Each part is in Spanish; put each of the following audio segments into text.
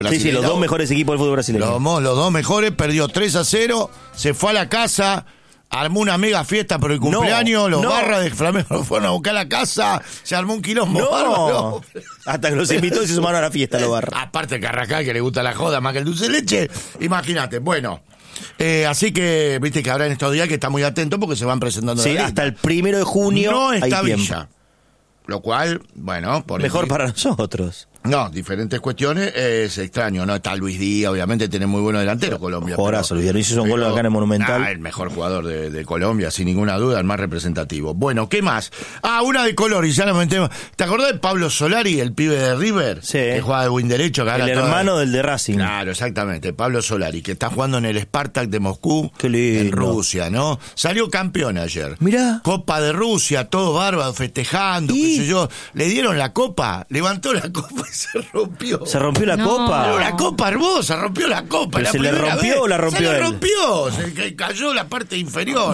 Sí, los dos mejores equipos del fútbol brasileño. Los dos mejores, perdió 3-0, se fue a la casa, armó una mega fiesta por el cumpleaños, los barras de Flamengo fueron a buscar la casa, se armó un quilombo bárbaro. Hasta que los invitó y se sumaron a la fiesta los barras. Aparte el Carrascal, que le gusta la joda más que el dulce de leche, imagínate, bueno. Así que, viste que habrá en estos días que está muy atento porque se van presentando. Sí, hasta el 1 de junio no está hay Villa. tiempo. Lo cual, bueno, mejor para nosotros. No, diferentes cuestiones, es extraño, ¿no? Está Luis Díaz, obviamente tiene muy buenos delanteros Colombia. Jugadorazo, Luis Díaz, hizo un gol acá en el Monumental. El mejor jugador de Colombia, sin ninguna duda, el más representativo. Bueno, ¿qué más? Una de color, y ya lo metemos. ¿Te acordás de Pablo Solari, el pibe de River? Sí. Que juega de buen derecho. Que el hermano del de Racing. Claro, exactamente, Pablo Solari, que está jugando en el Spartak de Moscú, qué lindo, en Rusia, ¿no? Salió campeón ayer. Mirá. Copa de Rusia, todo bárbaro, festejando, qué sé yo. Le dieron la copa, levantó la copa y se rompió. ¿Se rompió la copa? Pero la copa hermosa, rompió la copa. ¿Pero se le rompió o la rompió él? Se le rompió, se cayó la parte inferior.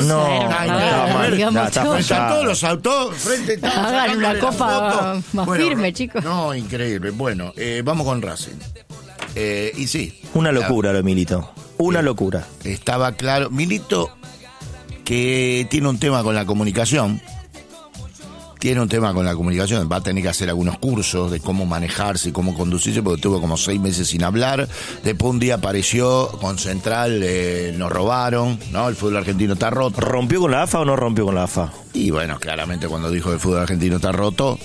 Está todos los autos frente a hagan una copa más firme, chicos. No, increíble. Bueno, vamos con Racing. Y sí. Una locura lo de Milito. Una locura. Estaba claro. Milito, que tiene un tema con la comunicación. Va a tener que hacer algunos cursos de cómo manejarse y cómo conducirse, porque tuvo como 6 meses sin hablar. Después un día apareció con Central, nos robaron, ¿no? El fútbol argentino está roto. ¿Rompió con la AFA o no rompió con la AFA? Y bueno, claramente cuando dijo que el fútbol argentino está roto.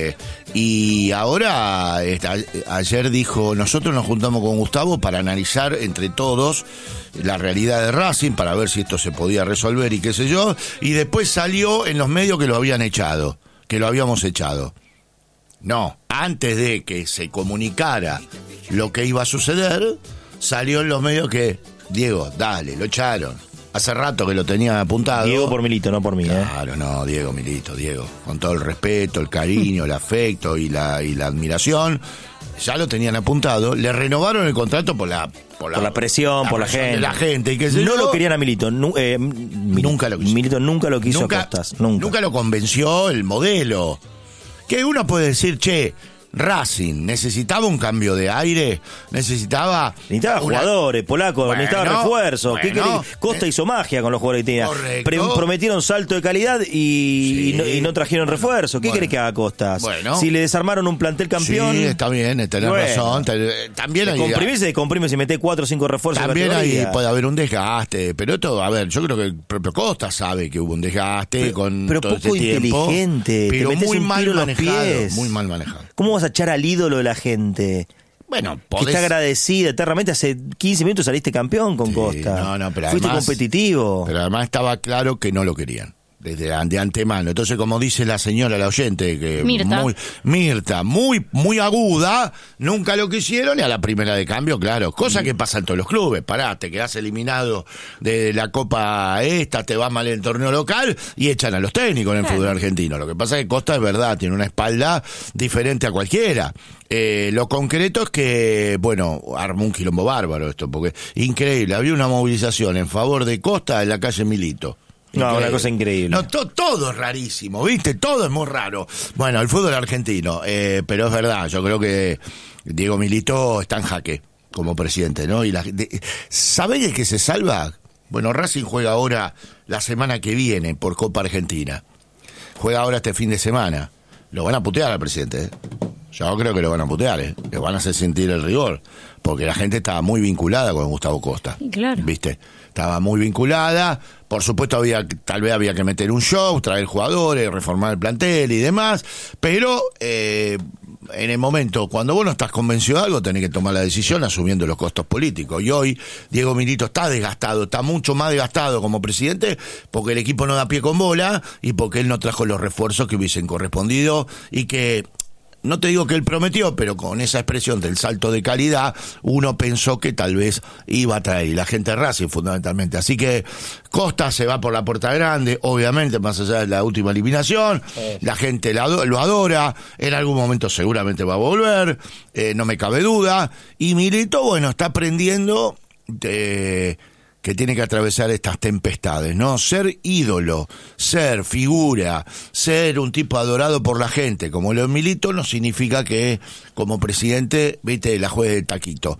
Y ahora, ayer dijo, nosotros nos juntamos con Gustavo para analizar entre todos la realidad de Racing, para ver si esto se podía resolver y qué sé yo. Y después salió en los medios que lo habían echado, que lo habíamos echado. No, antes de que se comunicara lo que iba a suceder, salió en los medios que, Diego, dale, lo echaron. Hace rato que lo tenía apuntado. Diego por Milito, no por mí, Claro, no, Diego Milito, Diego. Con todo el respeto, el cariño, el afecto y la admiración. Ya lo tenían apuntado. Le renovaron el contrato por la presión, por la gente. De la gente. Y qué sé no yo. lo querían a Milito. Nunca lo quiso. Milito nunca lo quiso a Costas. Nunca lo convenció el modelo. Que uno puede decir, che, Racing necesitaba un cambio de aire, necesitaba jugadores polacos, necesitaba refuerzos. Bueno, ¿Qué querés? Costa hizo magia con los jugadores que tenía. Correcto. Prometieron salto de calidad y no trajeron refuerzo. ¿Qué querés que haga Costas? Bueno. Si le desarmaron un plantel campeón. Sí, está bien, tenés razón. También hay comprime y mete 4 o 5 refuerzos. También ahí puede haber un desgaste, pero esto, a ver, yo creo que el propio Costa sabe que hubo un desgaste pero todo poco este tiempo, inteligente, pero muy mal manejado, pies. Muy mal manejado. ¿Cómo vas a echar al ídolo de la gente? Bueno, que está agradecida eternamente. Hace 15 minutos saliste campeón con Costa. Pero fuiste además, competitivo. Pero además estaba claro que no lo querían. Desde de antemano. Entonces, como dice la señora, la oyente, que Mirta, muy aguda, nunca lo quisieron, y a la primera de cambio, claro, cosa que pasa en todos los clubes. Pará, te quedás eliminado de la Copa te va mal en el torneo local y echan a los técnicos en el fútbol argentino. Lo que pasa es que Costa, es verdad, tiene una espalda diferente a cualquiera. Lo concreto es que, bueno, armó un quilombo bárbaro esto, porque increíble, había una movilización en favor de Costa en la calle Milito. No, una cosa increíble. No, todo es rarísimo, ¿viste? Todo es muy raro. Bueno, el fútbol argentino, pero es verdad, yo creo que Diego Milito está en jaque como presidente, ¿no? Y ¿sabés de qué se salva? Bueno, Racing juega ahora la semana que viene por Copa Argentina. Juega ahora este fin de semana. Lo van a putear al presidente, ¿eh? Yo creo que lo van a putear, ¿eh? Le van a hacer sentir el rigor, porque la gente estaba muy vinculada con Gustavo Costa. Claro. ¿Viste? Estaba muy vinculada. Por supuesto, tal vez había que meter un show, traer jugadores, reformar el plantel y demás, pero en el momento, cuando vos no estás convencido de algo, tenés que tomar la decisión asumiendo los costos políticos. Y hoy Diego Milito está desgastado, está mucho más desgastado como presidente, porque el equipo no da pie con bola y porque él no trajo los refuerzos que hubiesen correspondido y que... No te digo que él prometió, pero con esa expresión del salto de calidad, uno pensó que tal vez iba a traer, y la gente de Racing fundamentalmente. Así que Costa se va por la puerta grande, obviamente, más allá de la última eliminación, la gente lo adora, en algún momento seguramente va a volver, no me cabe duda, y Milito, bueno, está aprendiendo que que tiene que atravesar estas tempestades, ¿no? Ser ídolo, ser figura, ser un tipo adorado por la gente, como lo de Milito, no significa que como presidente, viste, la juegue de taquito.